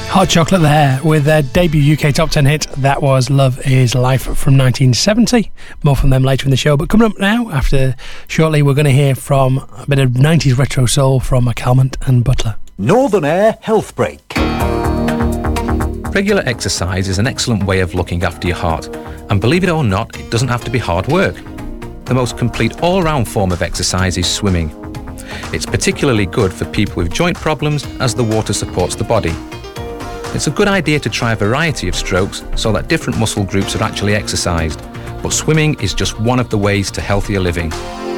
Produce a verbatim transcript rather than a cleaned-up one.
Hot Chocolate there with their debut U K top ten hit. That was Love Is Life from nineteen seventy. More from them later in the show. But coming up now, after shortly, we're going to hear from a bit of nineties retro soul from McCalmont and Butler. Northern Air Health Break. Regular exercise is an excellent way of looking after your heart. And believe it or not, it doesn't have to be hard work. The most complete all-round form of exercise is swimming. It's particularly good for people with joint problems as the water supports the body. It's a good idea to try a variety of strokes so that different muscle groups are actually exercised, but swimming is just one of the ways to healthier living.